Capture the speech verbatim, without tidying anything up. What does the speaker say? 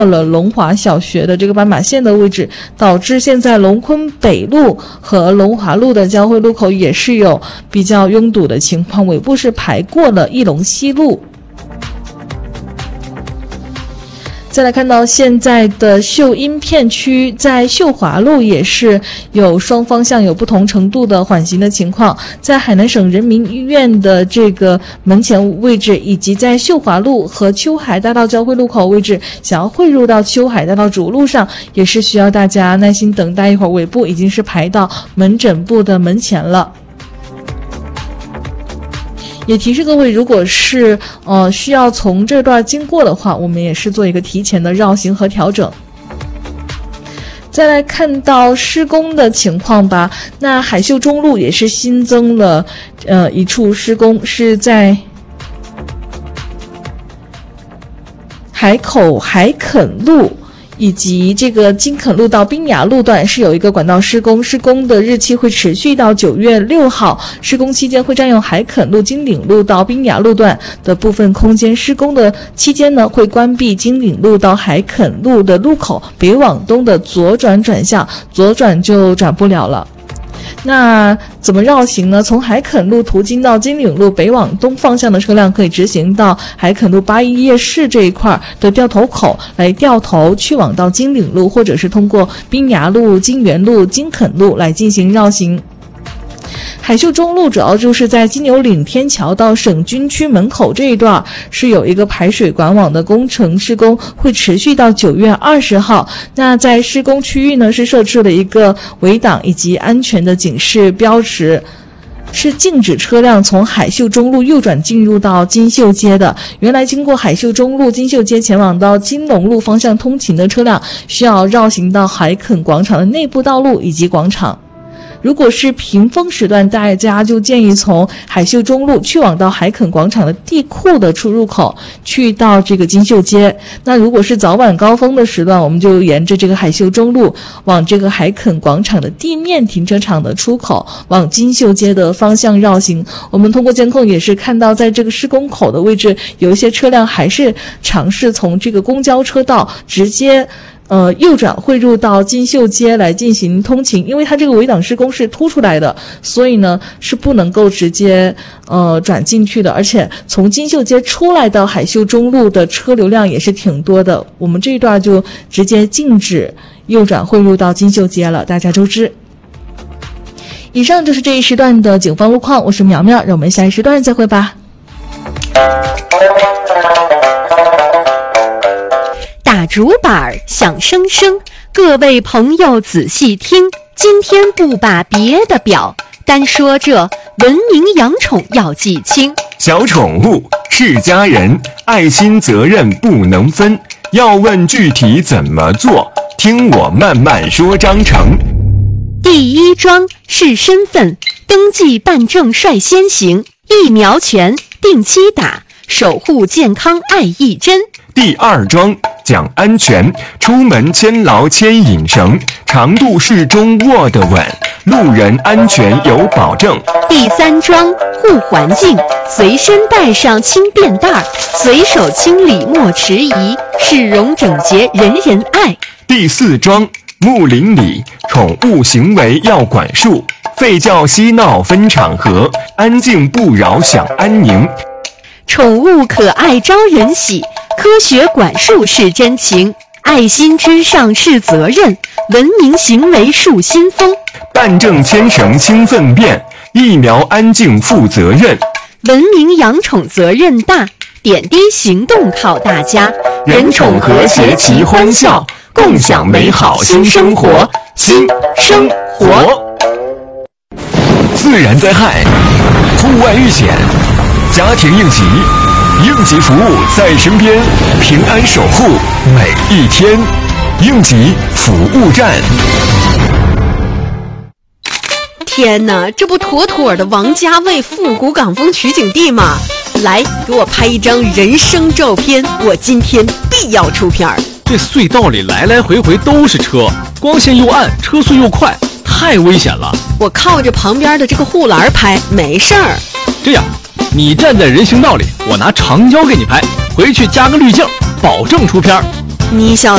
了龙华小学的这个斑马线的位置，导致现在龙昆北路和龙华路的交汇路口也是有比较拥堵的情况，尾部是排过了义龙西路。再来看到现在的秀英片区，在秀华路也是有双方向有不同程度的缓行的情况，在海南省人民医院的这个门前位置，以及在秀华路和秋海大道交汇路口位置，想要汇入到秋海大道主路上，也是需要大家耐心等待一会儿，尾部已经是排到门诊部的门前了。也提示各位，如果是呃需要从这段经过的话，我们也是做一个提前的绕行和调整。再来看到施工的情况吧，那海秀中路也是新增了呃一处施工，是在海口海垦路以及这个金垦路到滨雅路段是有一个管道施工，施工的日期会持续到九月六号。施工期间会占用海垦路、金岭路到滨雅路段的部分空间。施工的期间呢，会关闭金岭路到海垦路的路口，北往东的左转转向，左转就转不了了。那怎么绕行呢？从海垦路途经到金岭路北往东方向的车辆可以直行到海垦路八一夜市这一块的掉头口来掉头去往到金岭路，或者是通过滨雅路、金源路、金垦路来进行绕行。海秀中路主要就是在金牛岭天桥到省军区门口这一段是有一个排水管网的工程施工，会持续到九月二十号。那在施工区域呢，是设置了一个围挡以及安全的警示标识，是禁止车辆从海秀中路右转进入到金秀街的。原来经过海秀中路、金秀街前往到金龙路方向通勤的车辆，需要绕行到海垦广场的内部道路以及广场。如果是平峰时段，大家就建议从海秀中路去往到海垦广场的地库的出入口，去到这个金秀街。那如果是早晚高峰的时段，我们就沿着这个海秀中路往这个海垦广场的地面停车场的出口，往金秀街的方向绕行。我们通过监控也是看到，在这个施工口的位置，有一些车辆还是尝试从这个公交车道直接呃，右转汇入到金秀街来进行通勤，因为它这个围挡施工是凸出来的，所以呢是不能够直接呃转进去的。而且从金秀街出来到海秀中路的车流量也是挺多的，我们这一段就直接禁止右转汇入到金秀街了，大家周知。以上就是这一时段的警方路况，我是苗苗，让我们下一时段再会吧。 打竹板响声声，各位朋友仔细听，今天不把别的表，单说这文明养宠要记清。 小宠物是家人，爱心责任不能分，要问具体怎么做，听我慢慢说章程。 第一桩是身份登记办证率先行，疫苗权定期打，守护健康爱一针。 第二桩讲安全，出门牵牢牵引绳，长度适中握得稳，路人安全有保证。 第三桩护环境，随身带上轻便袋，随手清理莫迟疑，市容整洁人人爱。 第四桩睦邻里，宠物行为要管束，吠叫嬉闹分场合，安静不扰享安宁。 宠物可爱招人喜，科学管束是真情，爱心之上是责任，文明行为树新风。 办证牵绳清粪便，疫苗安静负责任， 文明养宠责任大，点滴行动靠大家， 人宠和谐齐欢笑，共享美好新生活，新生活。自然灾害、户外遇险、家庭应急，应急服务在身边，平安守护每一天。应急服务站。 天哪，这不妥妥的王家卫复古港风取景地吗？来，给我拍一张人生照片，我今天必要出片儿。 这隧道里来来回回都是车，光线又暗，车速又快，太危险了。 我靠着旁边的这个护栏拍，没事儿。 这样，你站在人行道里，我拿长焦给你拍，回去加个滤镜，保证出片儿。 你小